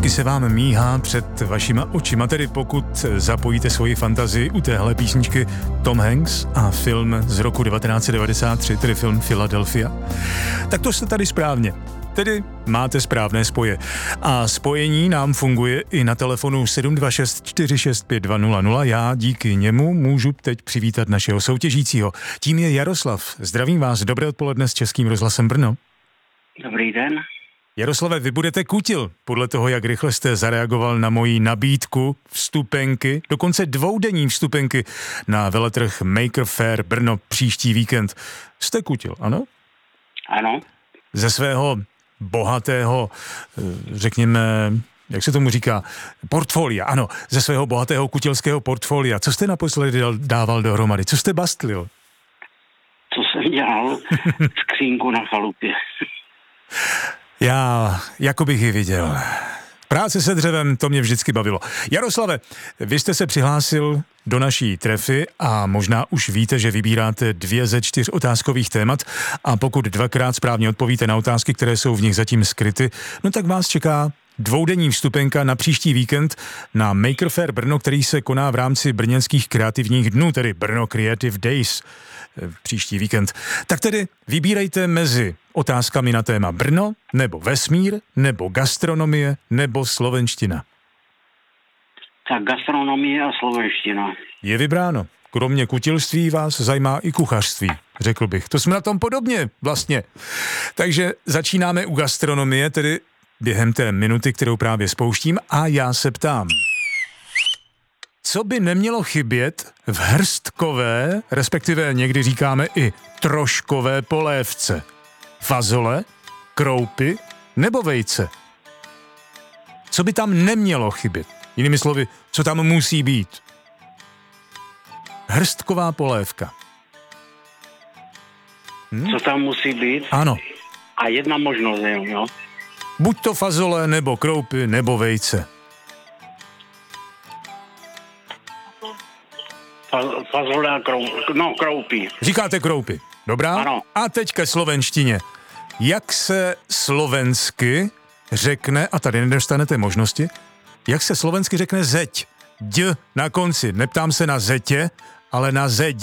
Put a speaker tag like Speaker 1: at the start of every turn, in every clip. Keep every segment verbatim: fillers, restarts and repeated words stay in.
Speaker 1: Hezky se vám míhá před vašima očima, tedy pokud zapojíte svoji fantazii u téhle písničky Tom Hanks a film z roku devatenáct set devadesát tři, tedy film Philadelphia, tak to jste tady správně. Tedy máte správné spoje. A spojení nám funguje i na telefonu sedm dva šest čtyři šest pět dva nula nula. Já díky němu můžu teď přivítat našeho soutěžícího. Tím je Jaroslav. Zdravím vás, dobré odpoledne s Českým rozhlasem Brno.
Speaker 2: Dobrý den.
Speaker 1: Jaroslave, vy budete kutil, podle toho, jak rychle jste zareagoval na moji nabídku vstupenky, dokonce dvoudenní vstupenky na veletrh Maker Faire Brno příští víkend. Jste kutil, ano?
Speaker 2: Ano.
Speaker 1: Ze svého bohatého, řekněme, jak se tomu říká, portfolia, ano, ze svého bohatého kutilského portfolia. Co jste naposledy dával dohromady? Co jste bastlil?
Speaker 2: Co jsem dělal? Skřínku na chalupě.
Speaker 1: Já, jako bych ji viděl. Práce se dřevem, to mě vždycky bavilo. Jaroslave, vy jste se přihlásil do naší trefy a možná už víte, že vybíráte dvě ze čtyř otázkových témat a pokud dvakrát správně odpovíte na otázky, které jsou v nich zatím skryty, no tak vás čeká dvoudenní vstupenka na příští víkend na Maker Faire Brno, který se koná v rámci brněnských kreativních dnů, tedy Brno Creative Days příští víkend. Tak tedy vybírejte mezi otázkami na téma Brno, nebo vesmír, nebo gastronomie, nebo slovenština.
Speaker 2: Tak gastronomie a slovenština.
Speaker 1: Je vybráno. Kromě kutilství vás zajímá i kuchařství, řekl bych. To jsme na tom podobně vlastně. Takže začínáme u gastronomie, tedy během té minuty, kterou právě spouštím, a já se ptám. Co by nemělo chybět v hrstkové, respektive někdy říkáme i troškové polévce? Fazole, kroupy nebo vejce? Co by tam nemělo chybět? Jinými slovy, co tam musí být? Hrstková polévka.
Speaker 2: Hm? Co tam musí být?
Speaker 1: Ano.
Speaker 2: A jedna možnost, jo?
Speaker 1: Buď to fazole, nebo kroupy, nebo vejce.
Speaker 2: Fazole a kroup, no, kroupy.
Speaker 1: Říkáte kroupy, dobrá?
Speaker 2: Ano.
Speaker 1: A teď ke slovenštině. Jak se slovensky řekne, a tady nedostanete možnosti, jak se slovensky řekne zeď? D na konci. Neptám se na zetě, ale na zeď.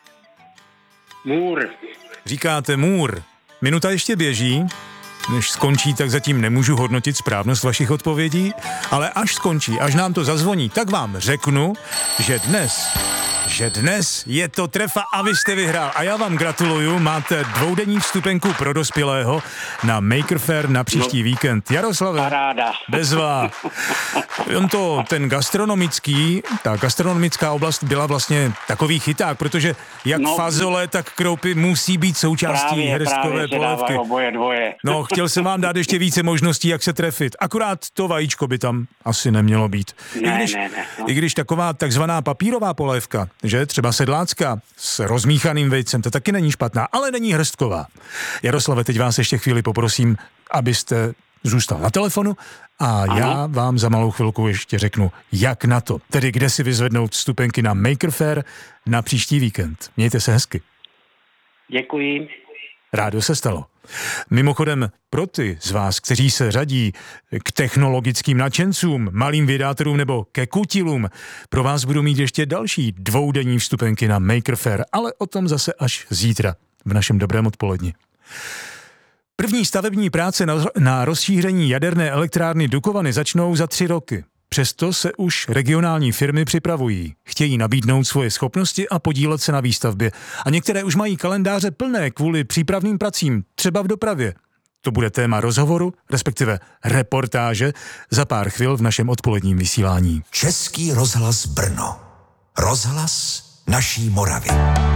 Speaker 2: Můr.
Speaker 1: Říkáte můr. Minuta ještě běží. Než skončí, tak zatím nemůžu hodnotit správnost vašich odpovědí, ale až skončí, až nám to zazvoní, tak vám řeknu, že dnes, že dnes je to trefa a vy jste vyhrál. A já vám gratuluju, máte dvoudenní vstupenku pro dospělého na Maker Faire na příští no, víkend. Jaroslave,
Speaker 2: paráda.
Speaker 1: Bezva. On to, ten gastronomický, ta gastronomická oblast byla vlastně takový chyták, protože jak no, fazole, tak kroupy musí být součástí
Speaker 2: právě,
Speaker 1: hrstkové polévky.
Speaker 2: Oboje dvoje.
Speaker 1: No, chtěl jsem vám dát ještě více možností, jak se trefit. Akorát to vajíčko by tam asi nemělo být.
Speaker 2: Ne,
Speaker 1: I když,
Speaker 2: ne, ne, no.
Speaker 1: I když taková takzvaná papírová polévka, že třeba sedlácká s rozmíchaným vejcem, to taky není špatná, ale není hrstková. Jaroslave, teď vás ještě chvíli poprosím, abyste zůstal na telefonu a ano. Já vám za malou chvilku ještě řeknu, jak na to. Tedy kde si vyzvednout vstupenky na Maker Faire na příští víkend. Mějte se hezky.
Speaker 2: Děkuji.
Speaker 1: Rádo se stalo. Mimochodem, pro ty z vás, kteří se řadí k technologickým nadšencům, malým vědátorům nebo ke kutilům, pro vás budu mít ještě další dvoudenní vstupenky na Maker Faire, ale o tom zase až zítra v našem dobrém odpoledni. První stavební práce na, na rozšíření jaderné elektrárny Dukovany začnou za tři roky. Přesto se už regionální firmy připravují. Chtějí nabídnout svoje schopnosti a podílet se na výstavbě. A některé už mají kalendáře plné kvůli přípravným pracím, třeba v dopravě. To bude téma rozhovoru, respektive reportáže, za pár chvil v našem odpoledním vysílání.
Speaker 3: Český rozhlas Brno. Rozhlas naší Moravy.